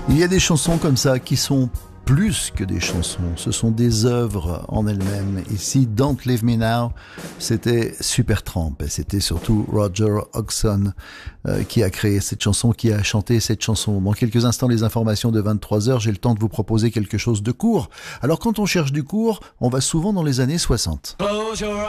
Il y a des chansons comme ça qui sont plus que des chansons, ce sont des œuvres en elles-mêmes. Ici, Don't Leave Me Now, c'était Supertramp et c'était surtout Roger Hodgson qui a créé cette chanson, qui a chanté cette chanson. Dans quelques instants, les informations de 23h, j'ai le temps de vous proposer quelque chose de court. Alors quand on cherche du court, on va souvent dans les années 60.